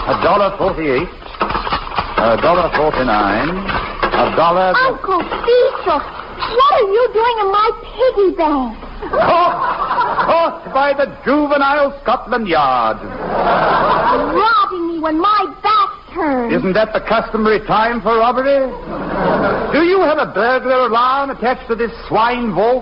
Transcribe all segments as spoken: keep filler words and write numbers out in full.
A dollar forty-eight. A dollar forty-nine. A dollar... Uncle Cecil, what are you doing in my piggy bank? Caught! Caught by the juvenile Scotland Yard. Robbing me when my back's turned. Isn't that the customary time for robbery? Do you have a burglar alarm attached to this swine vault?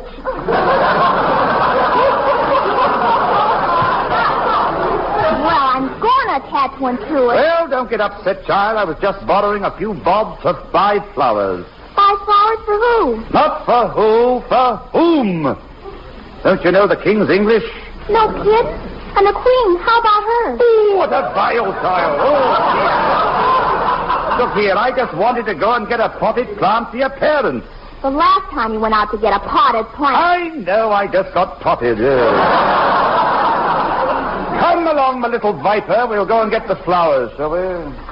Well, I'm going to attach one to it. Well, don't get upset, child. I was just borrowing a few bob to buy flowers. Buy flowers for who? Not for who, for whom. Don't you know the King's English? No kidding. And the Queen, how about her? Ooh, what a vile child. Oh, look here, I just wanted to go and get a potted plant for your parents. The last time you went out to get a potted plant. I know, I just got potted. Come along, my little viper. We'll go and get the flowers, shall we?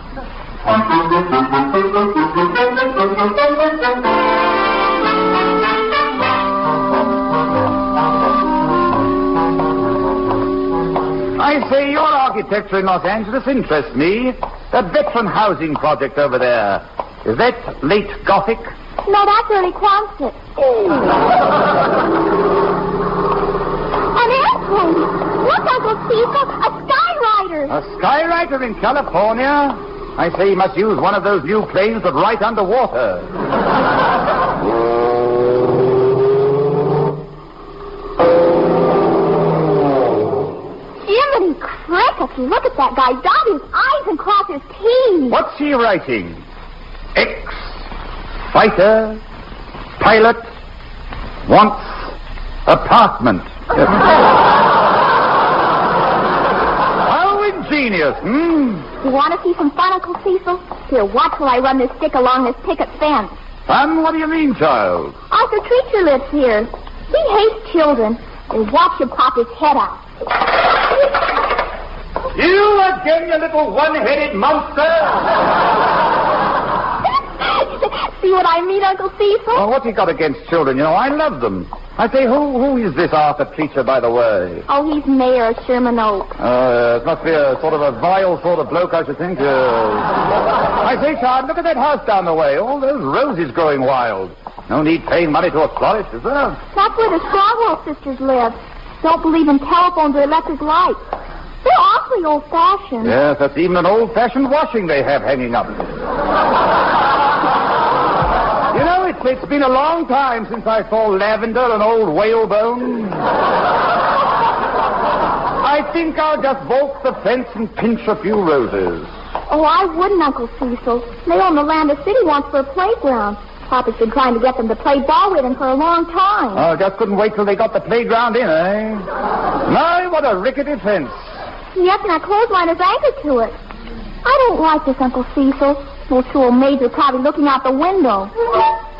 I say, your architecture in Los Angeles interests me. That veteran housing project over there. Is that late Gothic? No, that's early Quonset. An airplane. Look, Uncle Cecil, a skywriter. A skywriter in California? I say you must use one of those new planes that ride underwater. Jiminy crickets, look at that guy. Dot his I's and cross his T's. What's he writing? X, fighter, pilot, wants apartment. How ingenious, hmm? You want to see some fun, Uncle Cecil? Here, watch while I run this stick along this picket fence. Fun? What do you mean, child? Arthur Treacher lives here. He hates children. And watch him pop his head out. You again, you little one-headed monster! See what I mean, Uncle Cecil? Oh, what's he got against children? You know, I love them. I say, who who is this Arthur Treacher, by the way? Oh, he's mayor of Sherman Oaks. Uh, it must be a sort of a vile sort of bloke, I should think. Uh... I say, child, look at that house down the way. All those roses growing wild. No need paying money to a florist, is there? That's where the Strawwell sisters live. Don't believe in telephones or electric lights. They're awfully old-fashioned. Yes, that's even an old-fashioned washing they have hanging up. You know, it's, it's been a long time since I saw lavender and old whalebone. I think I'll just vault the fence and pinch a few roses. Oh, I wouldn't, Uncle Cecil. They own the land the city wants for a playground. Papa's been trying to get them to play ball with him for a long time. Oh, just couldn't wait till they got the playground in, eh? My, what a rickety fence. Yes, and that clothesline is anchored to it. I don't like this, Uncle Cecil. Those two old maids are probably looking out the window.